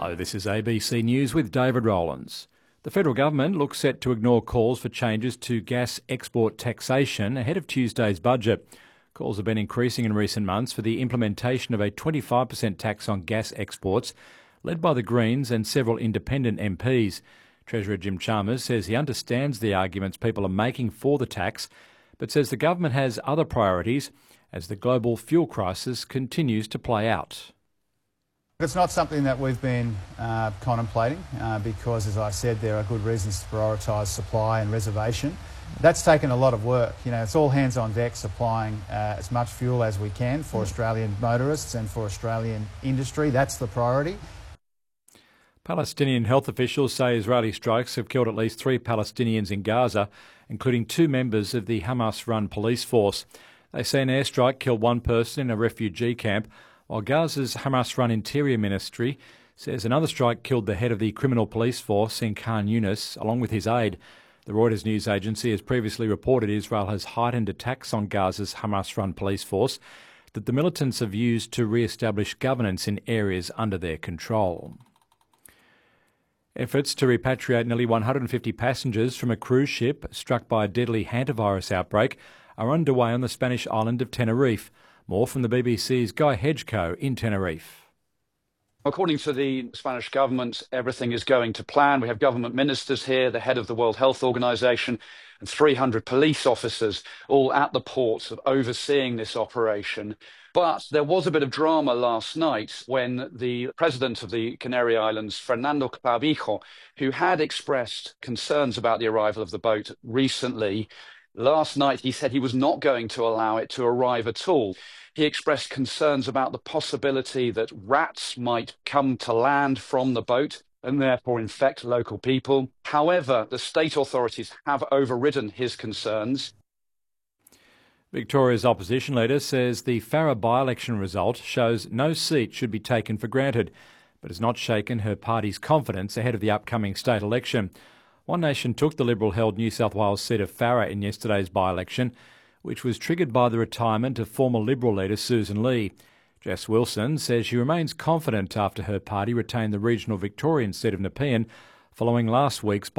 Hello, this is ABC News with David Rowlands. The federal government looks set to ignore calls for changes to gas export taxation ahead of Tuesday's budget. Calls have been increasing in recent months for the implementation of a 25% tax on gas exports, led by the Greens and several independent MPs. Treasurer Jim Chalmers says he understands the arguments people are making for the tax, but says the government has other priorities as the global fuel crisis continues to play out. It's not something that we've been contemplating because, as I said, there are good reasons to prioritise supply and reservation. That's taken a lot of work. You know, it's all hands on deck supplying as much fuel as we can for Australian motorists and for Australian industry. That's the priority. Palestinian health officials say Israeli strikes have killed at least 3 Palestinians in Gaza, including 2 members of the Hamas-run police force. They say an airstrike killed 1 person in a refugee camp, while Gaza's Hamas-run Interior Ministry says another strike killed the head of the criminal police force in Khan Yunis, along with his aide. The Reuters news agency has previously reported Israel has heightened attacks on Gaza's Hamas-run police force that the militants have used to re-establish governance in areas under their control. Efforts to repatriate nearly 150 passengers from a cruise ship struck by a deadly hantavirus outbreak are underway on the Spanish island of Tenerife. More from the BBC's Guy Hedgecoe in Tenerife. According to the Spanish government, everything is going to plan. We have government ministers here, the head of the World Health Organization, and 300 police officers all at the port overseeing this operation. But there was a bit of drama last night when the president of the Canary Islands, Fernando Clavijo, who had expressed concerns about the arrival of the boat recently, last night he said he was not going to allow it to arrive at all. He expressed concerns about the possibility that rats might come to land from the boat and therefore infect local people. However, the state authorities have overridden his concerns. Victoria's opposition leader says the Farrer by-election result shows no seat should be taken for granted, but has not shaken her party's confidence ahead of the upcoming state election. One Nation took the Liberal-held New South Wales seat of Farrer in yesterday's by-election, which was triggered by the retirement of former Liberal leader Susan Lee. Jess Wilson says she remains confident after her party retained the regional Victorian seat of Nepean following last week's